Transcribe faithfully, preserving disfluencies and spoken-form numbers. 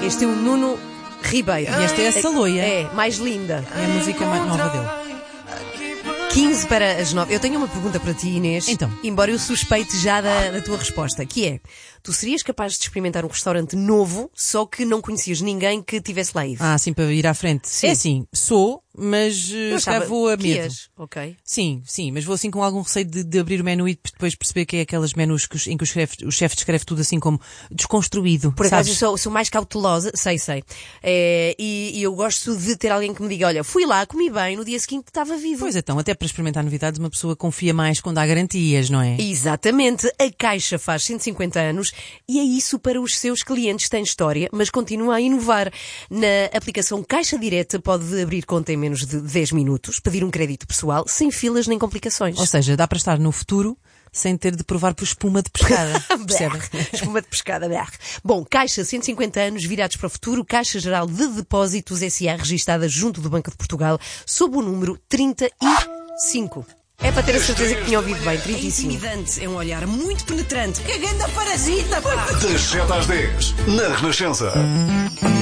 Este é o Nuno Ribeiro. E esta é a Saloia. É, mais linda. É a música mais nova dele. quinze para as nove. Eu tenho uma pergunta para ti, Inês. Então. Embora eu suspeite já da, da tua resposta, que é: tu serias capaz de experimentar um restaurante novo, só que não conhecias ninguém que tivesse lá ido? Ah, sim, para ir à frente. Sim. É assim, sou, mas uh, se calhar vou a que medo. ias. Ok. Sim, sim, mas vou assim com algum receio de, de abrir o menu e depois perceber que é aquelas menus que os- em que o chefe, o chefe descreve tudo assim como desconstruído. Por acaso eu sabes? sou, sou mais cautelosa, sei, sei. É, e, e eu gosto de ter alguém que me diga: olha, fui lá, comi bem, no dia seguinte estava vivo. Pois então, até para experimentar novidades, uma pessoa confia mais quando há garantias, não é? Exatamente. A Caixa faz cento e cinquenta anos e é isso para os seus clientes. Tem história, mas continua a inovar. Na aplicação Caixa Direta pode abrir conta em menos de dez minutos, pedir um crédito pessoal, sem filas nem complicações. Ou seja, dá para estar no futuro sem ter de provar por espuma de pescada. Percebem? Espuma de pescada. Blá. Bom, Caixa cento e cinquenta anos virados para o futuro. Caixa Geral de Depósitos S A registada junto do Banco de Portugal sob o número trinta e cinco. É para ter a certeza que tinha ouvido bem. trinta e cinco. É intimidante, é um olhar muito penetrante. Que grande parasita, pá! Das sete às dez, na Renascença.